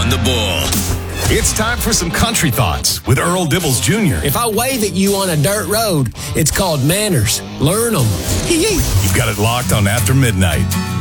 the Bull. It's time for some country thoughts with Earl Dibbles Jr. If I wave at you on a dirt road, it's called manners. Learn them. You've got it locked on After Midnight.